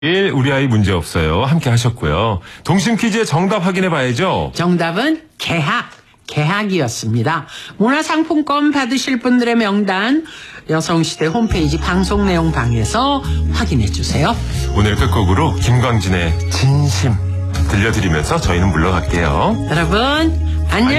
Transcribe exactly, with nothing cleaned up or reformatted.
우리 아이 문제 없어요. 함께 하셨고요. 동심 퀴즈의 정답 확인해 봐야죠. 정답은 개학, 개학이었습니다. 문화상품권 받으실 분들의 명단 여성시대 홈페이지 방송 내용 방에서 확인해 주세요. 오늘 끝곡으로 김광진의 진심 들려드리면서 저희는 물러갈게요. 여러분 안녕.